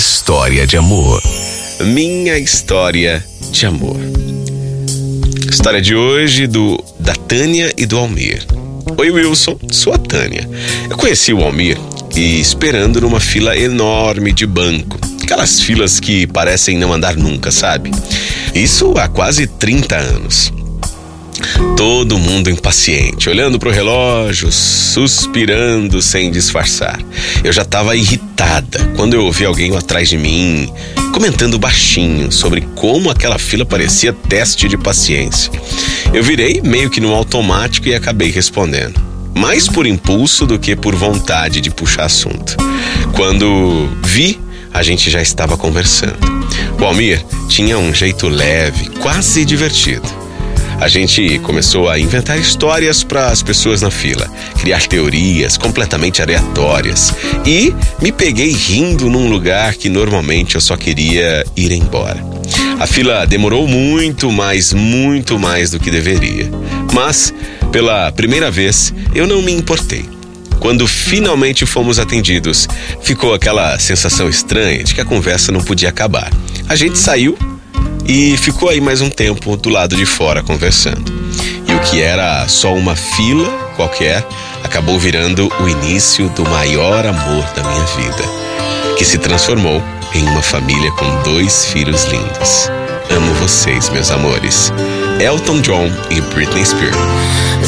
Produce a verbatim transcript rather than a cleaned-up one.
história de amor. Minha história de amor. História de hoje do da Tânia e do Almir. Oi, Wilson, sou a Tânia. Eu conheci o Almir e esperando numa fila enorme de banco. Aquelas filas que parecem não andar nunca, sabe? Isso há quase trinta anos. Todo mundo impaciente, olhando pro relógio, suspirando sem disfarçar. Eu já estava irritada quando eu ouvi alguém atrás de mim comentando baixinho sobre como aquela fila parecia teste de paciência. Eu virei meio que no automático e acabei respondendo, mais por impulso do que por vontade de puxar assunto. Quando vi, a gente já estava conversando. O Almir tinha um jeito leve, quase divertido. A gente começou a inventar histórias para as pessoas na fila, criar teorias completamente aleatórias e me peguei rindo num lugar que normalmente eu só queria ir embora. A fila demorou muito, mas muito mais do que deveria. Mas, pela primeira vez, eu não me importei. Quando finalmente fomos atendidos, ficou aquela sensação estranha de que a conversa não podia acabar. A gente saiu e ficou aí mais um tempo do lado de fora conversando. E o que era só uma fila qualquer acabou virando o início do maior amor da minha vida, que se transformou em uma família com dois filhos lindos. Amo vocês, meus amores. Elton John e Britney Spears.